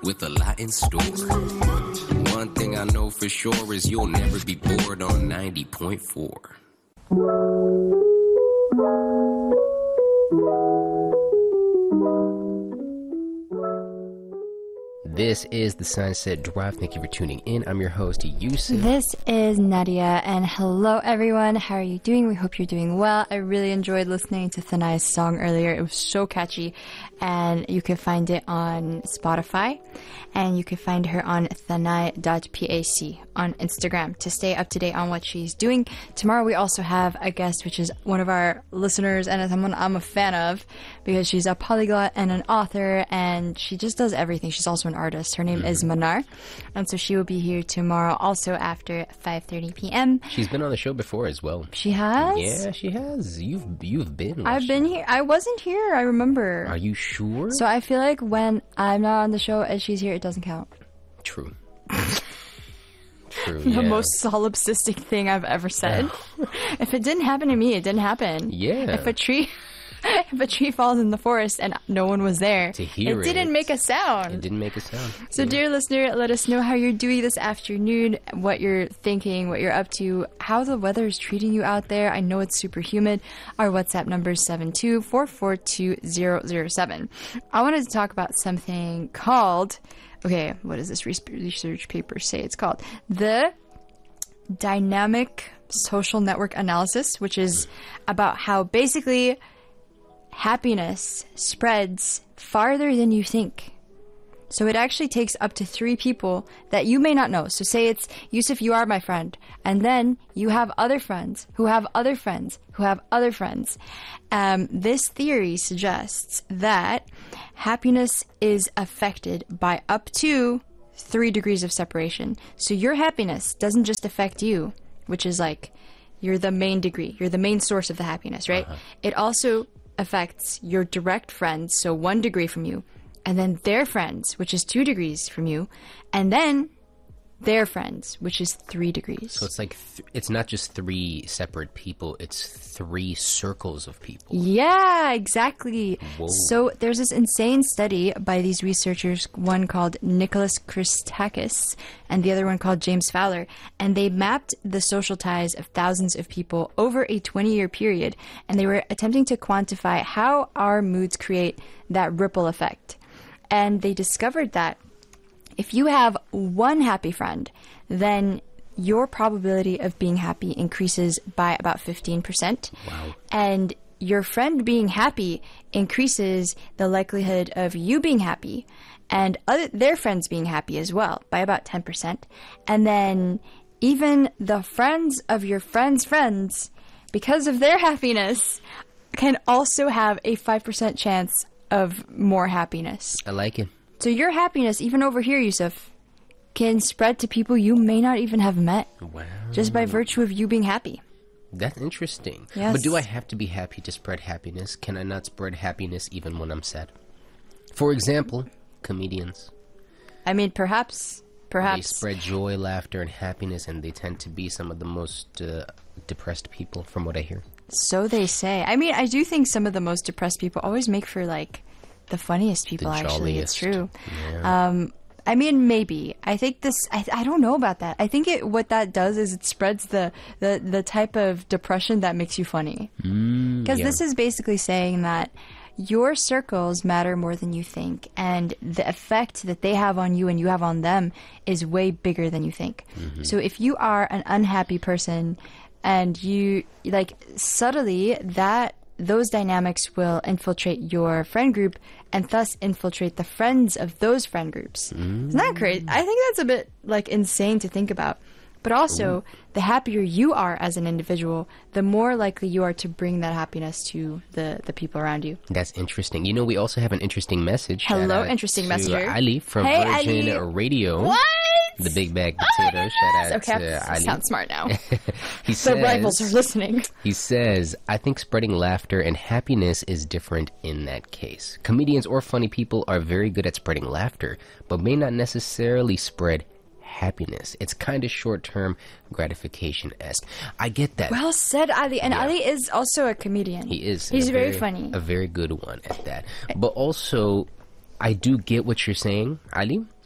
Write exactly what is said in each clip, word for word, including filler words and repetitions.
with a lot in store. One thing I know for sure is you'll never be bored on ninety point four. This is the Sunset Drive. Thank you for tuning in. I'm your host, Yusuf. This is Nadia, and hello everyone. How are you doing? We hope you're doing well. I really enjoyed listening to Thanai's song earlier. It was so catchy, and you can find it on Spotify, and you can find her on thanai dot pac on Instagram to stay up to date on what she's doing. Tomorrow we also have a guest, which is one of our listeners, and someone I'm a fan of because she's a polyglot and an author, and she just does everything. She's also an artist. Her name mm-hmm. is Manar, and so she will be here tomorrow also after five thirty p.m. She's been on the show before as well. She has? Yeah, she has. You've you've been. I've been here. I wasn't here, I remember. Are you sure? So I feel like when I'm not on the show and she's here, it doesn't count. True. True, the yeah. most solipsistic thing I've ever said. If it didn't happen to me, it didn't happen. Yeah. If a tree... If a tree falls in the forest and no one was there, to hear it didn't it, make a sound. It didn't make a sound. So, yeah. Dear listener, let us know how you're doing this afternoon, what you're thinking, what you're up to, how the weather is treating you out there. I know it's super humid. Our WhatsApp number is seven two four four two zero zero seven. I wanted to talk about something called, okay, what does this research paper say? It's called the Dynamic Social Network Analysis, which is about how basically happiness spreads farther than you think. So it actually takes up to three people that you may not know. So say it's, Yusuf, you are my friend. And then you have other friends who have other friends who have other friends. Um, this theory suggests that happiness is affected by up to three degrees of separation. So your happiness doesn't just affect you, which is like, you're the main degree. You're the main source of the happiness, right? Uh-huh. It also affects your direct friends, so one degree from you, and then their friends, which is two degrees from you, and then their friends, which is three degrees. So it's like, th- it's not just three separate people, it's three circles of people. Yeah, exactly. Whoa. So there's this insane study by these researchers, one called Nicholas Christakis and the other one called James Fowler, and they mapped the social ties of thousands of people over a twenty-year period, and they were attempting to quantify how our moods create that ripple effect. And they discovered that if you have one happy friend, then your probability of being happy increases by about fifteen percent. Wow. And your friend being happy increases the likelihood of you being happy and other, their friends being happy as well by about ten percent. And then even the friends of your friends' friends, because of their happiness, can also have a five percent chance of more happiness. I like it. So your happiness, even over here, Yusuf, can spread to people you may not even have met. Wow. Just by virtue of you being happy. That's interesting. Yes. But do I have to be happy to spread happiness? Can I not spread happiness even when I'm sad? For example, comedians. I mean, perhaps, perhaps. They spread joy, laughter, and happiness, and they tend to be some of the most uh, depressed people, from what I hear. So they say. I mean, I do think some of the most depressed people always make for, like, the funniest people, the actually. It's true. Yeah. Um, I mean, maybe. I think this, I, I don't know about that. I think it, what that does is it spreads the, the, the type of depression that makes you funny. Because mm, yeah. this is basically saying that your circles matter more than you think, and the effect that they have on you and you have on them is way bigger than you think. Mm-hmm. So if you are an unhappy person and you, like, subtly, that those dynamics will infiltrate your friend group and thus infiltrate the friends of those friend groups. Mm. Isn't that crazy? I think that's a bit, like, insane to think about. But also, Ooh. the happier you are as an individual, the more likely you are to bring that happiness to the, the people around you. That's interesting. You know, we also have an interesting message. Hello, interesting messenger. Ali from hey, Virgin Ali. Radio. What? The Big Bag Potato. Oh Shout out okay, to Ali. Sound smart now. he the says, rivals are listening. He says, I think spreading laughter and happiness is different in that case. Comedians or funny people are very good at spreading laughter, but may not necessarily spread happiness. It's kind of short-term gratification-esque. I get that. Well said, Ali. And yeah. Ali is also a comedian. He is. He's very, very funny. A very good one at that. But also, I do get what you're saying, Ali.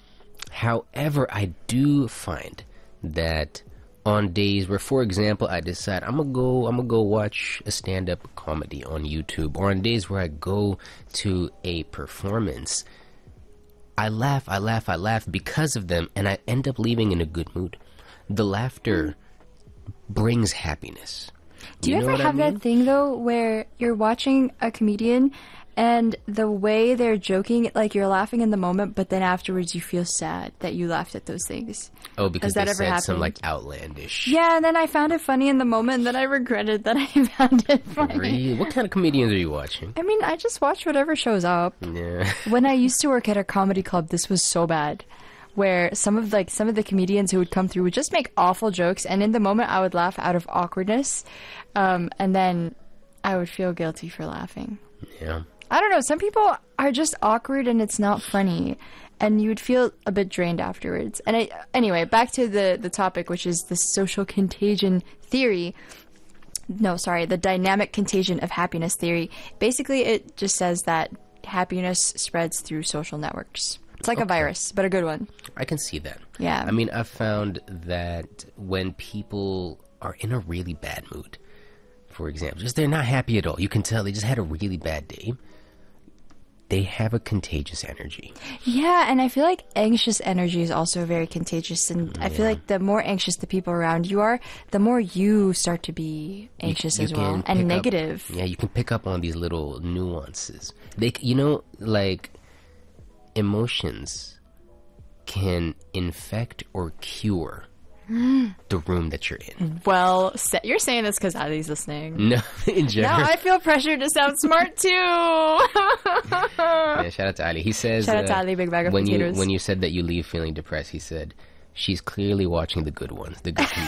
However, I do find that on days where, for example, I decide I'm gonna go, I'm gonna go watch a stand-up comedy on YouTube, or on days where I go to a performance, I laugh, I laugh, I laugh because of them, and I end up leaving in a good mood. The laughter brings happiness. Do you, you know ever have I mean? that thing, though, where you're watching a comedian and the way they're joking, like you're laughing in the moment, but then afterwards you feel sad that you laughed at those things? Oh, because Has that they ever said happened? some, like, outlandish... Yeah, and then I found it funny in the moment, and then I regretted that I found it funny. Really? What kind of comedians are you watching? I mean, I just watch whatever shows up. Yeah. When I used to work at a comedy club, this was so bad, where some of like some of the comedians who would come through would just make awful jokes, and in the moment I would laugh out of awkwardness, um, and then I would feel guilty for laughing. Yeah. I don't know. Some people are just awkward and it's not funny, and you would feel a bit drained afterwards. And I, anyway, back to the, the topic, which is the social contagion theory. No, sorry, the dynamic contagion of happiness theory. Basically, it just says that happiness spreads through social networks. It's like okay. a virus, but a good one. I can see that. Yeah. I mean, I've found that when people are in a really bad mood, for example, just they're not happy at all, you can tell they just had a really bad day, they have a contagious energy. Yeah, and I feel like anxious energy is also very contagious, and yeah. I feel like the more anxious the people around you are, the more you start to be anxious you, you as well, and negative. Up, yeah, you can pick up on these little nuances. They, you know, like, emotions can infect or cure the room that you're in. Well, you're saying this because Ali's listening. No, in general. Now I feel pressure to sound smart too. Yeah, shout out to Ali. He says, shout out to uh, Ali, big bag of when potatoes. You, when you said that you leave feeling depressed, he said, she's clearly watching the good ones, the good comedians.